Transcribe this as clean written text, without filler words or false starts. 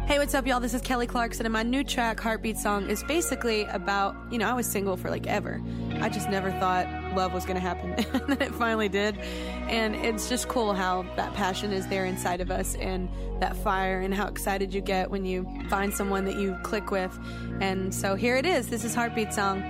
Hey, what's up, y'all? This is Kelly Clarkson, and my new track, Heartbeat Song, is basically about, I was single for like ever. I just never thought love was going to happen, and then it finally did. And it's just cool how that passion is there inside of us, and that fire, and how excited you get when you find someone that you click with. And so here it is. This is Heartbeat Song.